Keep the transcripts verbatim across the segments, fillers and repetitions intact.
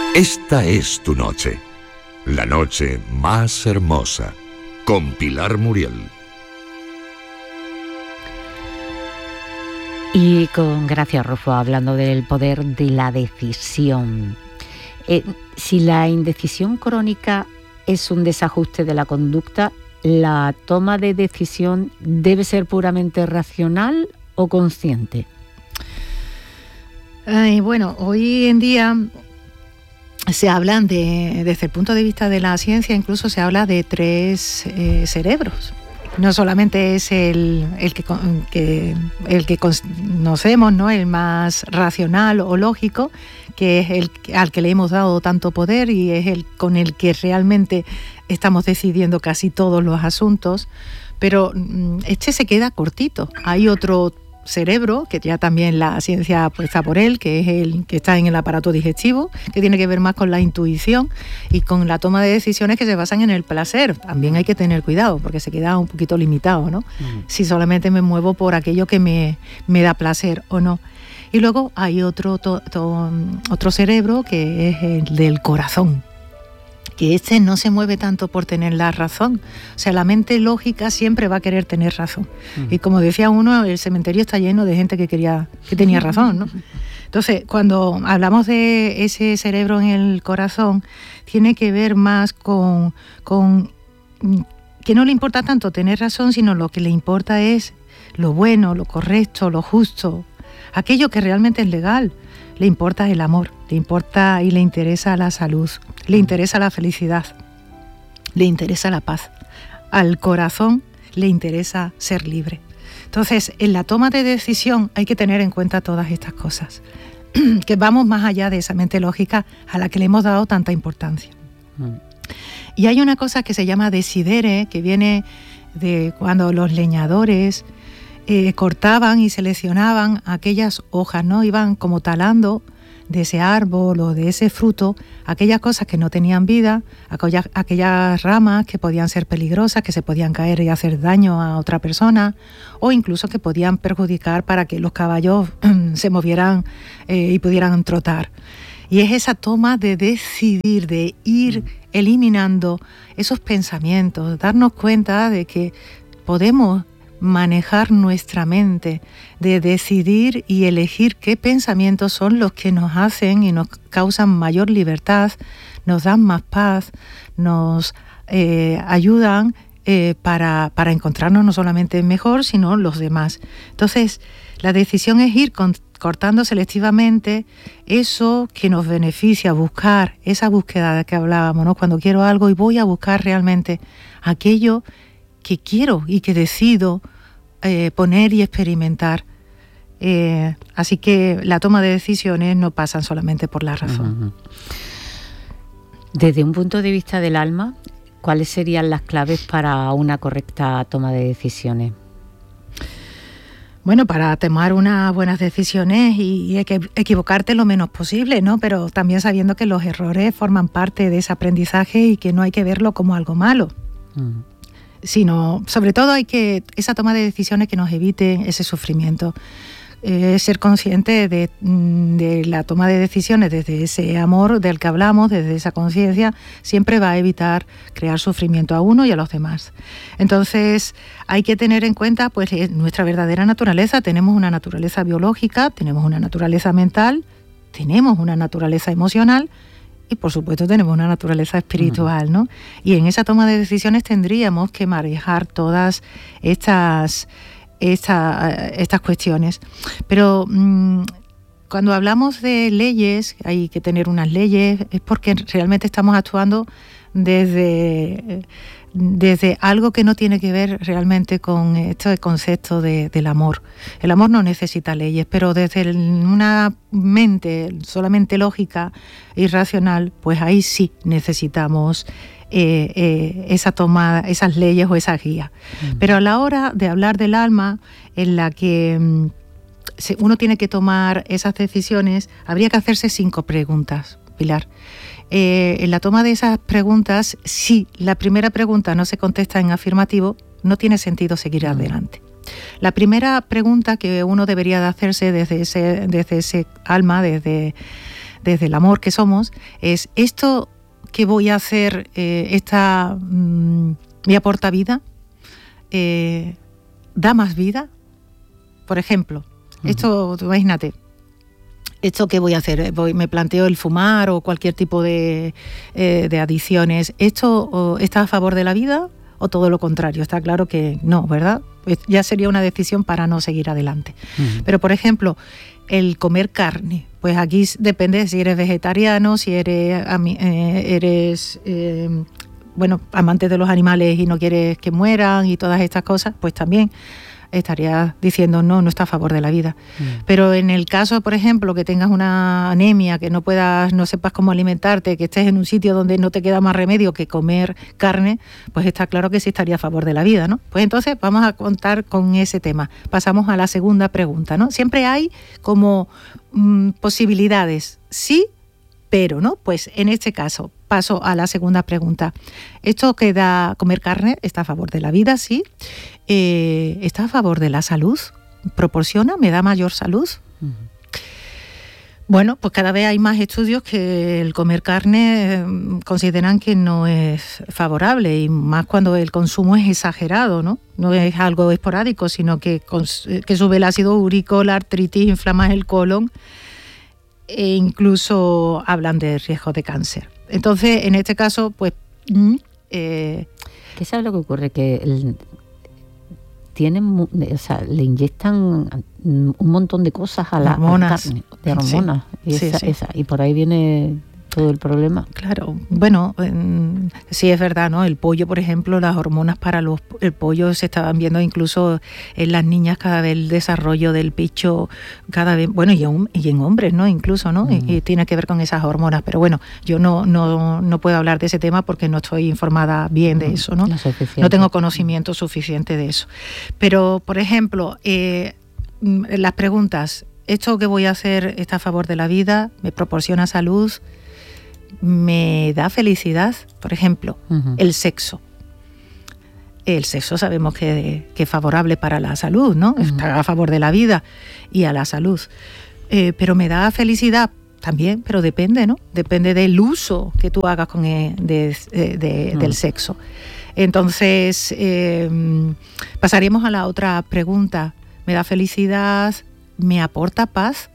Esta es tu noche, la noche más hermosa, con Pilar Muriel. Y con Gracia Rufo, hablando del poder de la decisión. Eh, si la indecisión crónica es un desajuste de la conducta, ¿la toma de decisión debe ser puramente racional o consciente? Ay, bueno, hoy en día se hablan de, desde el punto de vista de la ciencia, incluso se habla de tres eh, cerebros. No solamente es el, el, que, que, el que conocemos, ¿no?, el más racional o lógico, que es el al que le hemos dado tanto poder y es el con el que realmente estamos decidiendo casi todos los asuntos, pero este se queda cortito. Hay otro cerebro, que ya también la ciencia apuesta por él, que es el que está en el aparato digestivo, que tiene que ver más con la intuición y con la toma de decisiones que se basan en el placer. También hay que tener cuidado, porque se queda un poquito limitado, ¿no? Mm. Si solamente me muevo por aquello que me, me da placer o no. Y luego hay otro, to, to, otro cerebro, que es el del corazón, que este no se mueve tanto por tener la razón. O sea, la mente lógica siempre va a querer tener razón. Uh-huh. Y como decía uno, el cementerio está lleno de gente que quería, que tenía razón, ¿no? Entonces, cuando hablamos de ese cerebro en el corazón, tiene que ver más con, con que no le importa tanto tener razón, sino lo que le importa es lo bueno, lo correcto, lo justo, aquello que realmente es legal. Le importa el amor, le importa y le interesa la salud, le interesa la felicidad, le interesa la paz. Al corazón le interesa ser libre. Entonces, en la toma de decisión hay que tener en cuenta todas estas cosas, que vamos más allá de esa mente lógica a la que le hemos dado tanta importancia. Mm. Y hay una cosa que se llama decidere, que viene de cuando los leñadores Eh, cortaban y seleccionaban aquellas hojas, ¿no? Iban como talando de ese árbol o de ese fruto aquellas cosas que no tenían vida, aquellas, aquellas ramas que podían ser peligrosas, que se podían caer y hacer daño a otra persona, o incluso que podían perjudicar para que los caballos se movieran eh, y pudieran trotar. Y es esa toma de decidir, de ir eliminando esos pensamientos, darnos cuenta de que podemos manejar nuestra mente, de decidir y elegir qué pensamientos son los que nos hacen y nos causan mayor libertad, nos dan más paz, nos eh, ayudan eh, para, para encontrarnos no solamente mejor, sino los demás. Entonces, la decisión es ir con, cortando selectivamente eso que nos beneficia, buscar esa búsqueda de que hablábamos, ¿no? Cuando quiero algo y voy a buscar realmente aquello que quiero y que decido eh, poner y experimentar. Eh, así que la toma de decisiones no pasan solamente por la razón. Uh-huh. Desde un punto de vista del alma, ¿cuáles serían las claves para una correcta toma de decisiones? Bueno, para tomar unas buenas decisiones y, y hay que equivocarte lo menos posible, ¿no? Pero también sabiendo que los errores forman parte de ese aprendizaje y que no hay que verlo como algo malo. Uh-huh. Sino, sobre todo, hay que esa toma de decisiones que nos evite ese sufrimiento. Eh, ser consciente de, de la toma de decisiones desde ese amor del que hablamos, desde esa conciencia, siempre va a evitar crear sufrimiento a uno y a los demás. Entonces, hay que tener en cuenta pues nuestra verdadera naturaleza. Tenemos una naturaleza biológica, tenemos una naturaleza mental, tenemos una naturaleza emocional, y por supuesto tenemos una naturaleza espiritual, ¿no? Y en esa toma de decisiones tendríamos que manejar todas estas, esta, estas cuestiones. Pero mmm, cuando hablamos de leyes, hay que tener unas leyes, es porque realmente estamos actuando desde, desde algo que no tiene que ver realmente con este concepto de, del amor. El amor no necesita leyes, pero desde una mente solamente lógica y racional, pues ahí sí necesitamos eh, eh, esa toma, esas leyes o esas guías. Mm. Pero a la hora de hablar del alma, en la que mm, uno tiene que tomar esas decisiones, habría que hacerse cinco preguntas, Pilar. Eh, en la toma de esas preguntas, si la primera pregunta no se contesta en afirmativo, no tiene sentido seguir mm. adelante. La primera pregunta que uno debería de hacerse desde ese, desde ese alma, desde, desde el amor que somos, es esto que voy a hacer, eh, esta, mmm, me aporta vida, eh, da más vida. Por ejemplo, uh-huh. esto, imagínate, ¿esto qué voy a hacer? Voy, me planteo el fumar o cualquier tipo de, eh, de adicciones. ¿Esto o, está a favor de la vida o todo lo contrario? Está claro que no, ¿verdad? Pues ya sería una decisión para no seguir adelante. Uh-huh. Pero, por ejemplo, el comer carne, pues aquí depende si eres vegetariano, si eres, eh, eres eh, bueno, amante de los animales y no quieres que mueran y todas estas cosas, pues también estarías diciendo no, no está a favor de la vida. Mm. Pero en el caso, por ejemplo, que tengas una anemia, que no puedas, no sepas cómo alimentarte, que estés en un sitio donde no te queda más remedio que comer carne, pues está claro que sí estaría a favor de la vida, ¿no? Pues entonces vamos a contar con ese tema. Pasamos a la segunda pregunta, ¿no? Siempre hay como mmm, posibilidades, sí, pero, ¿no? Pues en este caso paso a la segunda pregunta. ¿Esto que da comer carne está a favor de la vida? Sí. Eh, ¿Está a favor de la salud? ¿Proporciona? ¿Me da mayor salud? Uh-huh. Bueno, pues cada vez hay más estudios que el comer carne eh, consideran que no es favorable, y más cuando el consumo es exagerado, ¿no? No es algo esporádico, sino que, que sube el ácido úrico, la artritis, inflama el colon, e incluso hablan de riesgo de cáncer. Entonces, en este caso, pues... Eh, ¿Qué sabe lo que ocurre? Que el, tienen, o sea, le inyectan un montón de cosas a la hormonas, carne, de hormonas, sí, y, esa, sí, sí. Esa, y por ahí viene todo el problema. Claro, bueno, eh, sí es verdad, ¿no? El pollo, por ejemplo, las hormonas para los, el pollo se estaban viendo incluso en las niñas, cada vez el desarrollo del pecho, cada vez, bueno, y en, y en hombres, ¿no? Incluso, ¿no? Mm. Y, y tiene que ver con esas hormonas, pero bueno, yo no, no, no puedo hablar de ese tema porque no estoy informada bien de eso, ¿no? No, no tengo conocimiento suficiente de eso. Pero, por ejemplo, eh, las preguntas, ¿esto que voy a hacer está a favor de la vida? ¿Me proporciona salud? ¿Me da felicidad? Por ejemplo, uh-huh. el sexo. El sexo sabemos que, que es favorable para la salud, ¿no? Uh-huh. Está a favor de la vida y a la salud. Eh, pero me da felicidad también, pero depende, ¿no? Depende del uso que tú hagas con el, de, de, de, uh-huh. del sexo. Entonces, eh, pasaremos a la otra pregunta. ¿Me da felicidad? ¿Me aporta paz?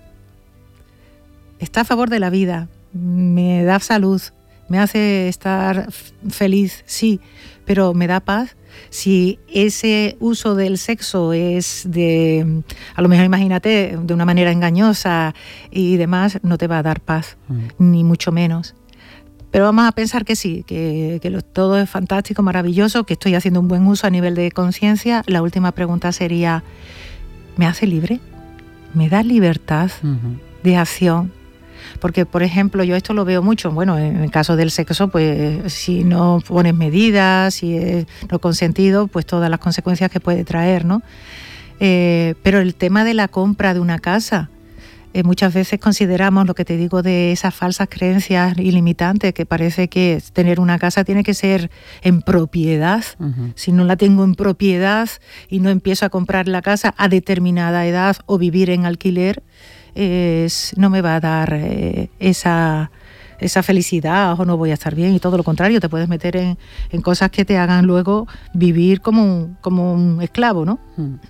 ¿Está a favor de la vida? ¿Me da salud? ¿Me hace estar feliz? Sí, pero ¿me da paz? Si ese uso del sexo es de, a lo mejor imagínate, de una manera engañosa y demás, no te va a dar paz, mm. ni mucho menos. Pero vamos a pensar que sí, que, que lo, todo es fantástico, maravilloso, que estoy haciendo un buen uso a nivel de conciencia. La última pregunta sería, ¿me hace libre? ¿Me da libertad uh-huh. de acción? Porque, por ejemplo, yo esto lo veo mucho, bueno, en el caso del sexo, pues si no pones medidas, si es no consentido, pues todas las consecuencias que puede traer, ¿no? Eh, pero el tema de la compra de una casa, eh, muchas veces consideramos lo que te digo de esas falsas creencias ilimitantes, que parece que tener una casa tiene que ser en propiedad. Uh-huh. Si no la tengo en propiedad y no empiezo a comprar la casa a determinada edad o vivir en alquiler, Es, no me va a dar eh, esa, esa felicidad o no voy a estar bien, y todo lo contrario, te puedes meter en, en cosas que te hagan luego vivir como un, como un esclavo, ¿no?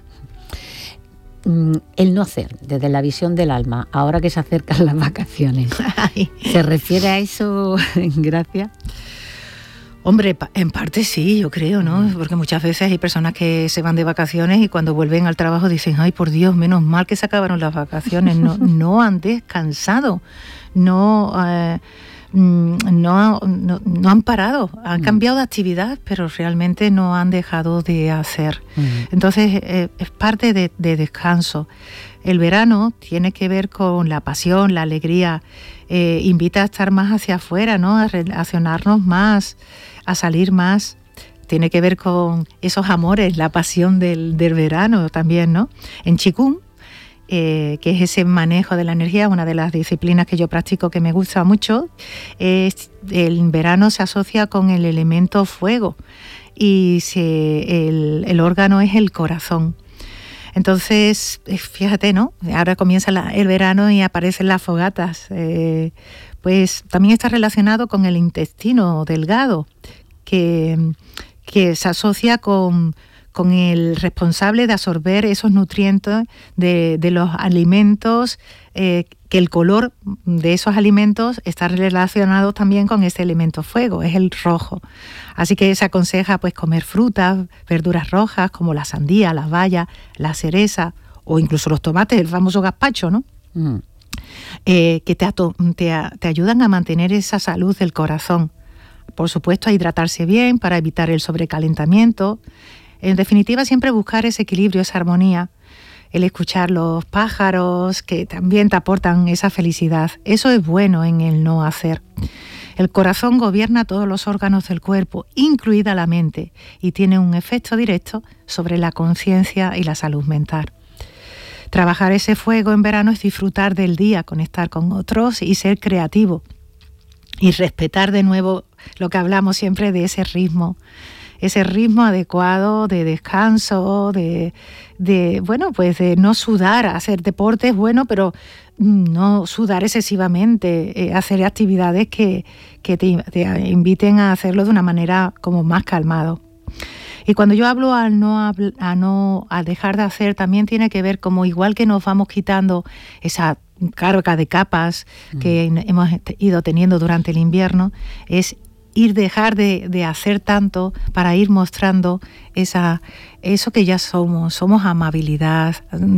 El no hacer, desde la visión del alma, ahora que se acercan las vacaciones, ¿se refiere a eso, Gracia? Hombre, en parte sí, yo creo, ¿no? Porque muchas veces hay personas que se van de vacaciones y cuando vuelven al trabajo dicen, ay, por Dios, menos mal que se acabaron las vacaciones. No, no han descansado, no, eh, no, no, no han parado, han cambiado de actividad, pero realmente no han dejado de hacer. Entonces, eh, es parte de, de descanso. El verano tiene que ver con la pasión, la alegría, eh, invita a estar más hacia afuera, ¿no? A relacionarnos más, a salir más. Tiene que ver con esos amores, la pasión del, del verano también, ¿no? En Qigong, eh, que es ese manejo de la energía, una de las disciplinas que yo practico que me gusta mucho, es, el verano se asocia con el elemento fuego y se, el, el órgano es el corazón. Entonces, fíjate, ¿no? Ahora comienza la, el verano y aparecen las fogatas. Eh, pues también está relacionado con el intestino delgado, que, que se asocia con, con el responsable de absorber esos nutrientes de, de los alimentos, eh, que el color de esos alimentos está relacionado también con ese elemento fuego, es el rojo. Así que se aconseja pues comer frutas, verduras rojas como la sandía, las bayas, la cereza o incluso los tomates, el famoso gazpacho, ¿no? Mm. Eh, que te, ato- te, te ayudan a mantener esa salud del corazón. Por supuesto, a hidratarse bien para evitar el sobrecalentamiento. En definitiva, siempre buscar ese equilibrio, esa armonía. El escuchar los pájaros que también te aportan esa felicidad. Eso es bueno en el no hacer. El corazón gobierna todos los órganos del cuerpo, incluida la mente, y tiene un efecto directo sobre la conciencia y la salud mental. Trabajar ese fuego en verano es disfrutar del día, conectar con otros y ser creativo. Y respetar de nuevo lo que hablamos siempre de ese ritmo. Ese ritmo adecuado de descanso, de, de, bueno, pues de no sudar, hacer deporte es bueno, pero no sudar excesivamente, eh, hacer actividades que, que te, te inviten a hacerlo de una manera como más calmado. Y cuando yo hablo al no, a no a dejar de hacer, también tiene que ver como igual que nos vamos quitando esa carga de capas mm. que hemos ido teniendo durante el invierno, es ir dejar de, de hacer tanto para ir mostrando esa, eso que ya somos, somos amabilidad,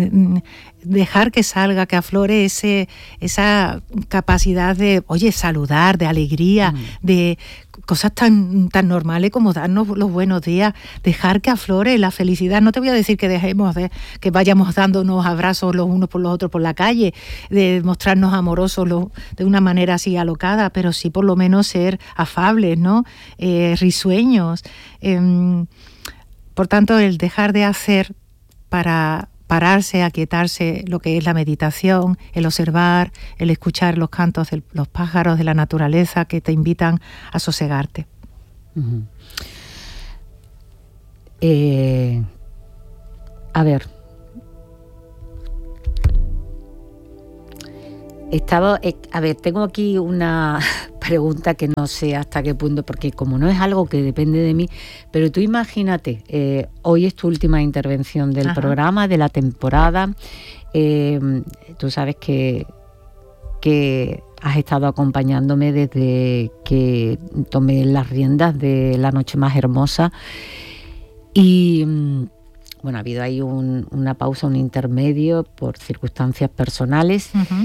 dejar que salga, que aflore ese, esa capacidad de, oye, saludar, de alegría, mm. de cosas tan, tan normales como darnos los buenos días, dejar que aflore la felicidad. No te voy a decir que dejemos de, que vayamos dándonos abrazos los unos por los otros por la calle, de mostrarnos amorosos lo, de una manera así alocada, pero sí por lo menos ser afables, ¿no? Eh, risueños. Eh, por tanto, el dejar de hacer para pararse, aquietarse, lo que es la meditación, el observar, el escuchar los cantos de los pájaros, de la naturaleza que te invitan a sosegarte. Uh-huh. Eh, a ver, estaba, eh, a ver, tengo aquí una pregunta que no sé hasta qué punto, porque como no es algo que depende de mí, pero tú imagínate, eh, hoy es tu última intervención del Ajá. programa, de la temporada, eh, tú sabes que, que has estado acompañándome desde que tomé las riendas de La Noche Más Hermosa y bueno, ha habido ahí un, una pausa, un intermedio por circunstancias personales. Uh-huh.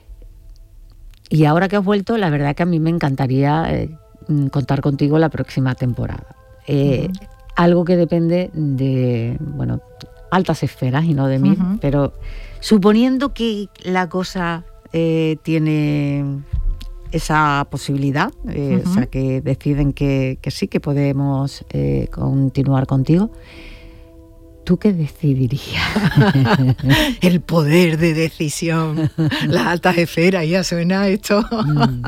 Y ahora que has vuelto, la verdad que a mí me encantaría eh, contar contigo la próxima temporada. Eh, uh-huh. Algo que depende de, bueno, altas esferas y no de mí, uh-huh. pero suponiendo que la cosa eh, tiene esa posibilidad, eh, uh-huh. o sea, que deciden que, que sí, que podemos eh, continuar contigo, ¿tú qué decidirías? El poder de decisión, las altas esferas, ya suena esto. Mm.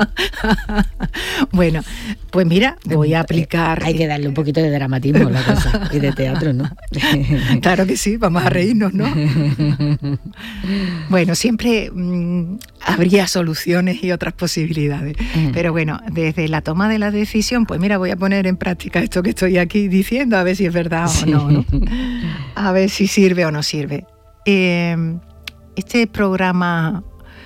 Bueno, pues mira, voy a aplicar... Hay que darle un poquito de dramatismo a la cosa, y de teatro, ¿no? Claro que sí, vamos a reírnos, ¿no? Bueno, siempre mmm, habría soluciones y otras posibilidades, mm. pero bueno, desde la toma de la decisión, pues mira, voy a poner en práctica esto que estoy aquí diciendo, a ver si es verdad o sí. no, ¿no? A ver si sirve o no sirve. Eh, este programa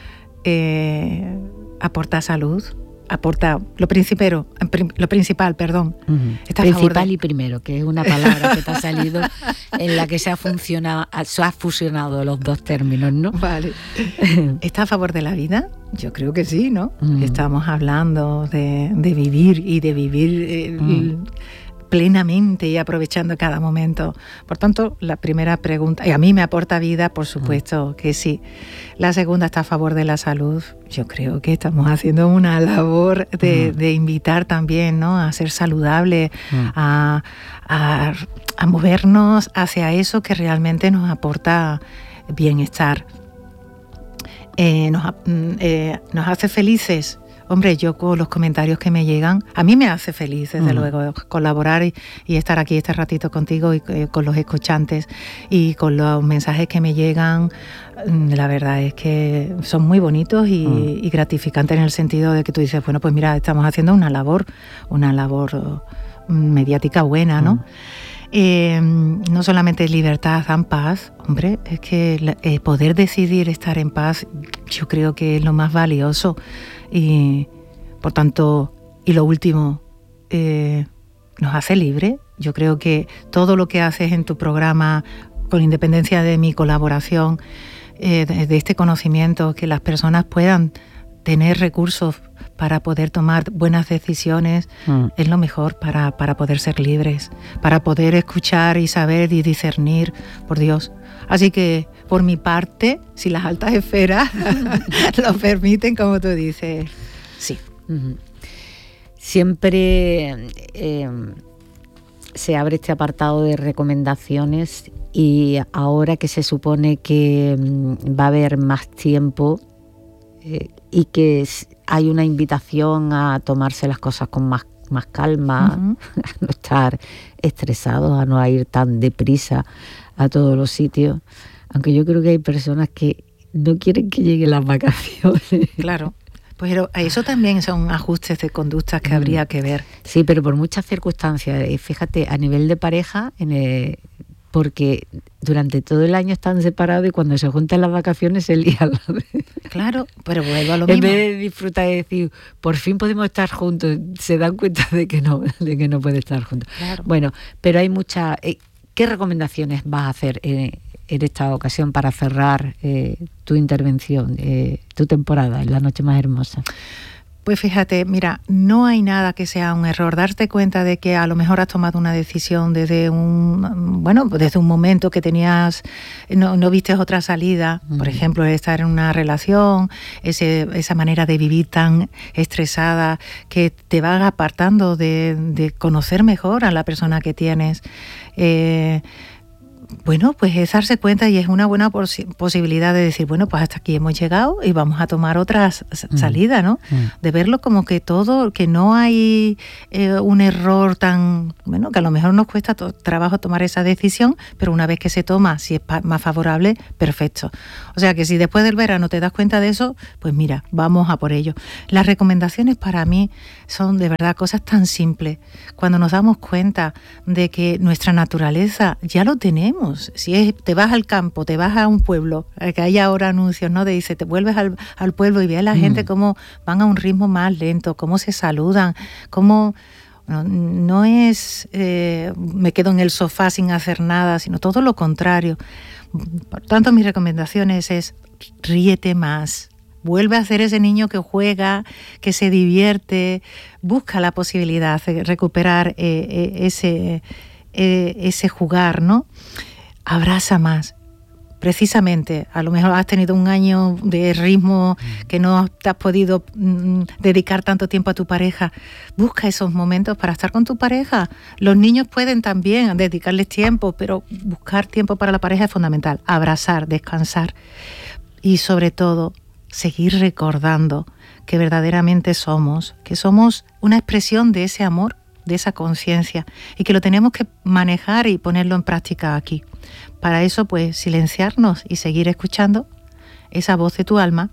eh, aporta salud, aporta lo principal, lo principal, perdón. Uh-huh. Está principal de... y primero, que es una palabra que te ha salido en la que se ha funcionado, se ha fusionado los dos términos, ¿no? Vale. ¿Está a favor de la vida? Yo creo que sí, ¿no? Uh-huh. Estamos hablando de, de vivir y de vivir eh, uh-huh. plenamente y aprovechando cada momento. Por tanto, la primera pregunta, y a mí me aporta vida, por supuesto que sí. La segunda, está a favor de la salud. Yo creo que estamos haciendo una labor de, uh-huh. de invitar también, ¿no?, a ser saludable, uh-huh. a, a, a movernos hacia eso que realmente nos aporta bienestar. Eh, nos, eh, nos hace felices. hombre, yo con los comentarios que me llegan, a mí me hace feliz, desde mm. luego, colaborar y, y estar aquí este ratito contigo y eh, con los escuchantes y con los mensajes que me llegan. La verdad es que son muy bonitos y, mm. y gratificantes en el sentido de que tú dices, bueno, pues mira, estamos haciendo una labor, una labor mediática buena, ¿no? Mm. Eh, no solamente libertad, dan paz, hombre, es que la, eh, poder decidir estar en paz, yo creo que es lo más valioso y, por tanto, y lo último, eh, nos hace libre. Yo creo que todo lo que haces en tu programa, con independencia de mi colaboración, eh, de, de este conocimiento, que las personas puedan tener recursos para poder tomar buenas decisiones, mm. es lo mejor para, para poder ser libres, para poder escuchar y saber y discernir, por Dios. Así que, por mi parte, si las altas esferas lo permiten, como tú dices, sí. Uh-huh. Siempre eh, se abre este apartado de recomendaciones y ahora que se supone que va a haber más tiempo eh, y que hay una invitación a tomarse las cosas con más, más calma, uh-huh. a no estar estresados, a no ir tan deprisa a todos los sitios, aunque yo creo que hay personas que no quieren que lleguen las vacaciones. Claro, pero eso también son ajustes de conductas que mm. habría que ver. Sí, pero por muchas circunstancias, fíjate, a nivel de pareja, en el, porque durante todo el año están separados y cuando se juntan las vacaciones se lían. Claro, pero vuelvo a lo en mismo. En vez de disfrutar y decir, por fin podemos estar juntos, se dan cuenta de que no, de que no pueden estar juntos. Claro. Bueno, pero hay muchas... Eh, ¿qué recomendaciones vas a hacer en, en esta ocasión para cerrar eh, tu intervención, eh, tu temporada en La Noche Más Hermosa? Pues fíjate, mira, no hay nada que sea un error. Darte cuenta de que a lo mejor has tomado una decisión desde un, bueno, desde un momento que tenías, no, no vistes otra salida, uh-huh. por ejemplo, estar en una relación, ese, esa manera de vivir tan estresada que te va apartando de, de conocer mejor a la persona que tienes. Eh, Bueno, pues es darse cuenta y es una buena pos- posibilidad de decir, bueno, pues hasta aquí hemos llegado y vamos a tomar otra mm. salida, ¿no? Mm. De verlo como que todo, que no hay eh, un error tan, bueno, que a lo mejor nos cuesta to- trabajo tomar esa decisión, pero una vez que se toma, si es pa- más favorable, perfecto. O sea que si después del verano te das cuenta de eso, pues mira, vamos a por ello. Las recomendaciones para mí son de verdad cosas tan simples. Cuando nos damos cuenta de que nuestra naturaleza ya lo tenemos. Si es, te vas al campo, te vas a un pueblo, que hay ahora anuncios, ¿no? De dice, te vuelves al, al pueblo y ves a la mm. gente cómo van a un ritmo más lento, cómo se saludan, cómo no, no es eh, me quedo en el sofá sin hacer nada, sino todo lo contrario. Por tanto, mis recomendaciones es ríete más. Vuelve a ser ese niño que juega, que se divierte, busca la posibilidad de recuperar eh, eh, ese, eh, ese jugar, ¿no? Abraza más. Precisamente, a lo mejor has tenido un año de ritmo que no te has podido mm, dedicar tanto tiempo a tu pareja. Busca esos momentos para estar con tu pareja. Los niños pueden también dedicarles tiempo, pero buscar tiempo para la pareja es fundamental. Abrazar, descansar y sobre todo seguir recordando que verdaderamente somos, que somos una expresión de ese amor, de esa conciencia y que lo tenemos que manejar y ponerlo en práctica aquí. Para eso, pues, silenciarnos y seguir escuchando esa voz de tu alma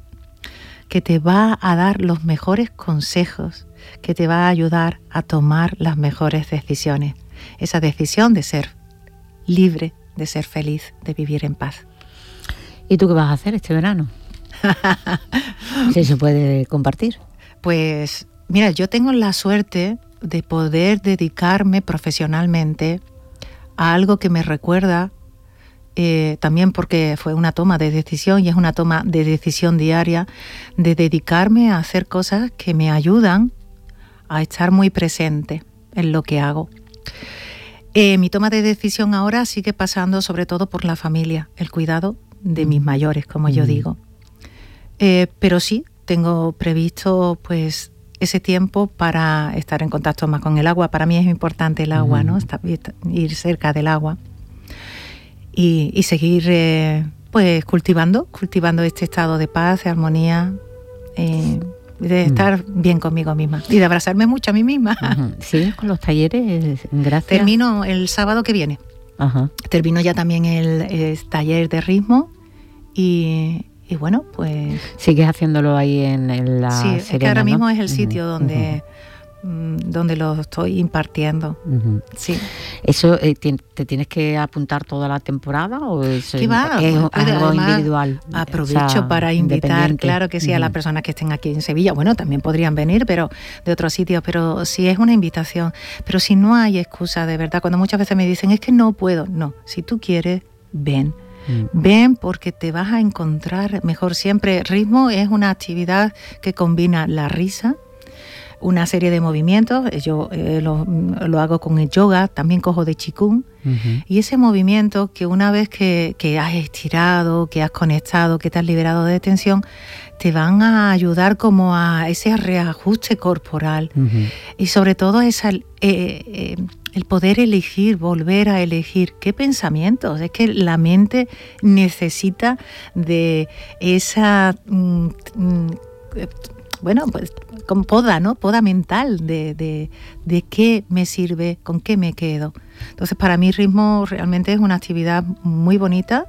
que te va a dar los mejores consejos, que te va a ayudar a tomar las mejores decisiones. Esa decisión de ser libre, de ser feliz, de vivir en paz. ¿Y tú qué vas a hacer este verano? Si se puede compartir. Pues, mira, yo tengo la suerte de poder dedicarme profesionalmente a algo que me recuerda, eh, también porque fue una toma de decisión y es una toma de decisión diaria, de dedicarme a hacer cosas que me ayudan a estar muy presente en lo que hago. Eh, mi toma de decisión ahora sigue pasando sobre todo por la familia, el cuidado de mis mayores, como mm. yo digo. Eh, pero sí, tengo previsto pues ese tiempo para estar en contacto más con el agua. Para mí es importante el agua, mm. ¿no? Estar, ir cerca del agua y, y seguir eh, pues cultivando, cultivando este estado de paz, de armonía, eh, de estar uh-huh. bien conmigo misma y de abrazarme mucho a mí misma. Uh-huh. ¿Sigues con los talleres? Gracias. Termino el sábado que viene. Uh-huh. Termino ya también el, el taller de ritmo y, y bueno, pues... ¿Sigues haciéndolo ahí en, en la Sí, Serena, es que ahora ¿no? mismo es el sitio uh-huh. donde... Uh-huh. donde lo estoy impartiendo. Uh-huh. Sí. ¿Eso eh, te tienes que apuntar toda la temporada o es, ¿Qué va? es algo Además, individual? Aprovecho o sea, para invitar, claro que sí, uh-huh. a las personas que estén aquí en Sevilla. Bueno, también podrían venir, pero de otros sitios, pero sí es una invitación. Pero si no hay excusa, de verdad, cuando muchas veces me dicen, es que no puedo. No, si tú quieres, ven. Uh-huh. Ven porque te vas a encontrar mejor siempre. Ritmo es una actividad que combina la risa, una serie de movimientos, yo eh, lo, lo hago con el yoga, también cojo de Qigong, uh-huh. y ese movimiento que una vez que, que has estirado, que has conectado, que te has liberado de tensión, te van a ayudar como a ese reajuste corporal, uh-huh. y sobre todo esa, eh, eh, el poder elegir, volver a elegir qué pensamientos. Es que la mente necesita de esa... Mm, mm, bueno, pues con poda, ¿no? Poda mental de, de, de qué me sirve, con qué me quedo. Entonces, para mí, ritmo realmente es una actividad muy bonita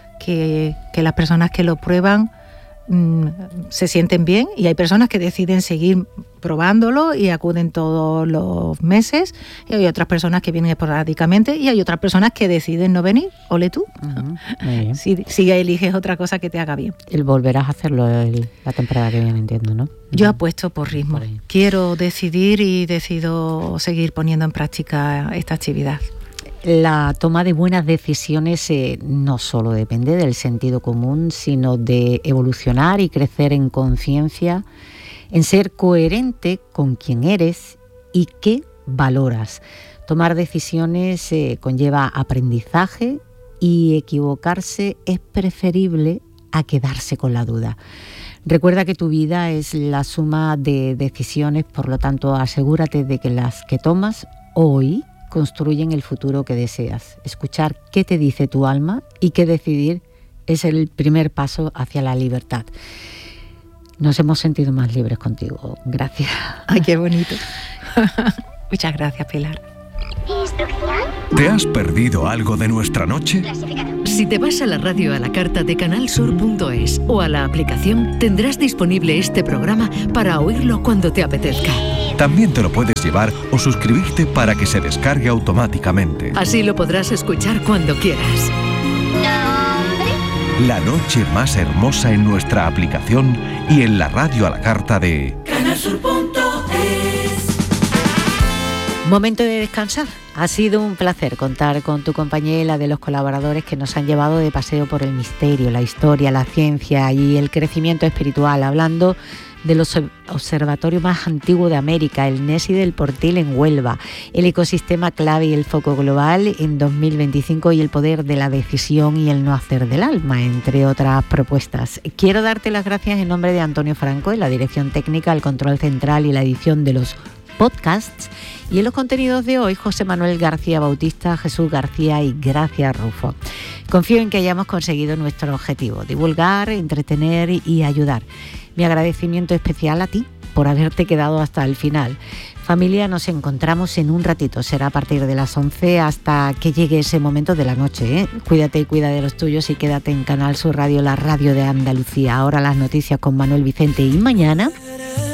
que, que las personas que lo prueban mmm, se sienten bien, y hay personas que deciden seguir probándolo y acuden todos los meses, y hay otras personas que vienen esporádicamente y hay otras personas que deciden no venir. Ole tú. Uh-huh. Si, si eliges otra cosa que te haga bien. El volverás a hacerlo el, la temporada que viene, entiendo, ¿no? Yo uh-huh. apuesto por ritmo. Por Quiero decidir y decido seguir poniendo en práctica esta actividad. La toma de buenas decisiones eh, no solo depende del sentido común, sino de evolucionar y crecer en conciencia, en ser coherente con quién eres y qué valoras. Tomar decisiones eh, conlleva aprendizaje, y equivocarse es preferible a quedarse con la duda. Recuerda que tu vida es la suma de decisiones, por lo tanto asegúrate de que las que tomas hoy construyen el futuro que deseas. Escuchar qué te dice tu alma y qué decidir es el primer paso hacia la libertad. Nos hemos sentido más libres contigo. Gracias. Ay, qué bonito. Muchas gracias, Pilar. ¿Te has perdido algo de nuestra noche? Si te vas a la radio a la carta de canal sur punto es o a la aplicación, tendrás disponible este programa para oírlo cuando te apetezca. También te lo puedes llevar o suscribirte para que se descargue automáticamente. Así lo podrás escuchar cuando quieras. La noche más hermosa en nuestra aplicación y en la radio a la carta de canal sur punto es. Momento de descansar. Ha sido un placer contar con tu compañía y la de los colaboradores que nos han llevado de paseo por el misterio, la historia, la ciencia y el crecimiento espiritual, hablando del observatorio más antiguo de América, el Nessie del Portil en Huelva, el ecosistema clave y el foco global en dos mil veinticinco y el poder de la decisión y el no hacer del alma, entre otras propuestas. Quiero darte las gracias en nombre de Antonio Franco, en la dirección técnica, el control central y la edición de los podcasts, y en los contenidos de hoy José Manuel García Bautista, Jesús García y Gracia Rufo. Confío en que hayamos conseguido nuestro objetivo: divulgar, entretener y ayudar. Mi agradecimiento especial a ti por haberte quedado hasta el final. Familia, nos encontramos en un ratito, será a partir de las once hasta que llegue ese momento de la noche, ¿eh? Cuídate y cuida de los tuyos y quédate en Canal Sur Radio, la radio de Andalucía. Ahora las noticias con Manuel Vicente y mañana